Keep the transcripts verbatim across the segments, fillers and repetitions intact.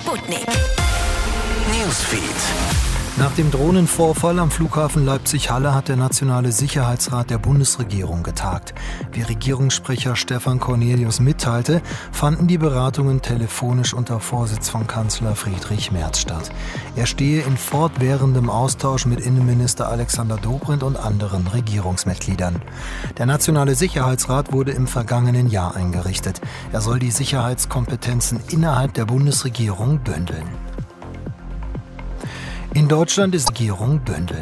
Sputnik. Newsfeed. Nach dem Drohnenvorfall am Flughafen Leipzig-Halle hat der Nationale Sicherheitsrat der Bundesregierung getagt. Wie Regierungssprecher Stefan Cornelius mitteilte, fanden die Beratungen telefonisch unter Vorsitz von Kanzler Friedrich Merz statt. Er stehe in fortwährendem Austausch mit Innenminister Alexander Dobrindt und anderen Regierungsmitgliedern. Der Nationale Sicherheitsrat wurde im vergangenen Jahr eingerichtet. Er soll die Sicherheitskompetenzen innerhalb der Bundesregierung bündeln. In Deutschland ist Regierung bündeln.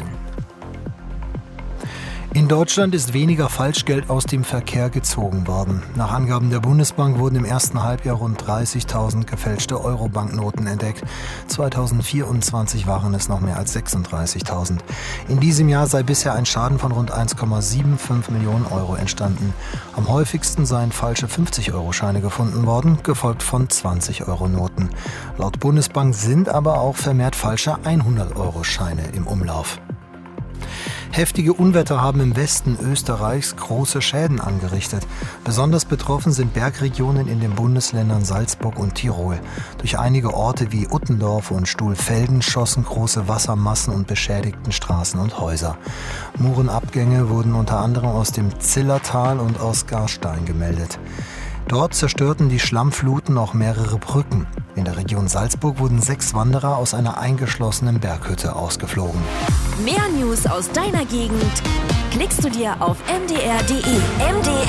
In Deutschland ist weniger Falschgeld aus dem Verkehr gezogen worden. Nach Angaben der Bundesbank wurden im ersten Halbjahr rund dreißigtausend gefälschte Euro-Banknoten entdeckt. zweitausendvierundzwanzig waren es noch mehr als sechsunddreißigtausend. In diesem Jahr sei bisher ein Schaden von rund eins Komma fünfundsiebzig Millionen Euro entstanden. Am häufigsten seien falsche fünfzig-Euro-Scheine gefunden worden, gefolgt von zwanzig-Euro-Noten. Laut Bundesbank sind aber auch vermehrt falsche hundert-Euro-Scheine im Umlauf. Heftige Unwetter haben im Westen Österreichs große Schäden angerichtet. Besonders betroffen sind Bergregionen in den Bundesländern Salzburg und Tirol. Durch einige Orte wie Uttendorf und Stuhlfelden schossen große Wassermassen und beschädigten Straßen und Häuser. Murenabgänge wurden unter anderem aus dem Zillertal und aus Garstein gemeldet. Dort zerstörten die Schlammfluten auch mehrere Brücken. In der Region Salzburg wurden sechs Wanderer aus einer eingeschlossenen Berghütte ausgeflogen. Mehr News aus deiner Gegend klickst du dir auf m d r punkt d e. M D R